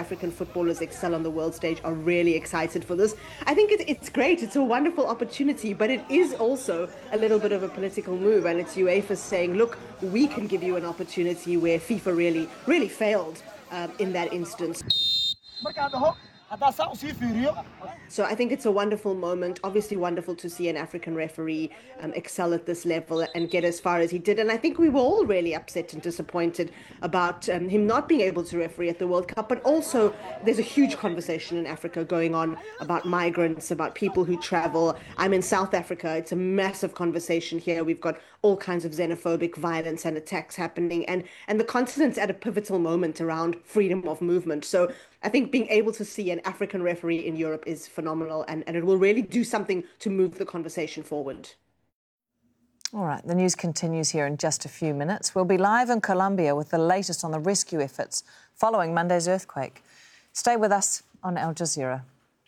African footballers excel on the world stage are really excited for this. I think it's great. It's a wonderful opportunity, but it is also a little bit of a political move, and it's UEFA saying, look, we can give you an opportunity where FIFA really failed in that instance. So I think it's a wonderful moment, obviously wonderful to see an African referee excel at this level and get as far as he did. And I think we were all really upset and disappointed about him not being able to referee at the World Cup. But also there's a huge conversation in Africa going on about migrants, about people who travel. I'm in South Africa. It's a massive conversation here. We've got all kinds of xenophobic violence and attacks happening. And the continent's at a pivotal moment around freedom of movement. So I think being able to see an African referee in Europe is phenomenal, and it will really do something to move the conversation forward. All right, the news continues here in just a few minutes. We'll be live in Colombia with the latest on the rescue efforts following Monday's earthquake. Stay with us on Al Jazeera.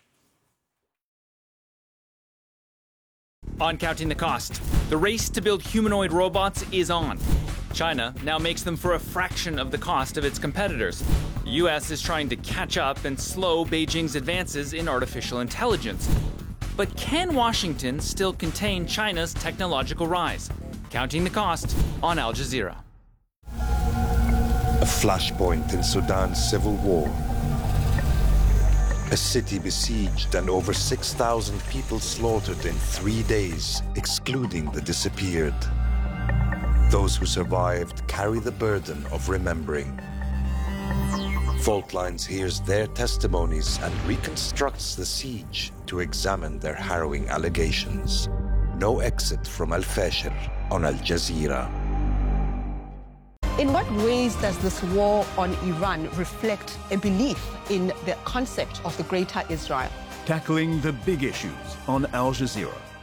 On Counting the Cost, the race to build humanoid robots is on. China now makes them for a fraction of the cost of its competitors. The US is trying to catch up and slow Beijing's advances in artificial intelligence. But can Washington still contain China's technological rise? Counting the Cost on Al Jazeera. A flashpoint in Sudan's civil war. A city besieged and over 6,000 people slaughtered in 3 days, excluding the disappeared. Those who survived carry the burden of remembering. Faultlines hears their testimonies and reconstructs the siege to examine their harrowing allegations. No exit from Al Fashir on Al Jazeera. In what ways does this war on Iran reflect a belief in the concept of the Greater Israel? Tackling the big issues on Al Jazeera.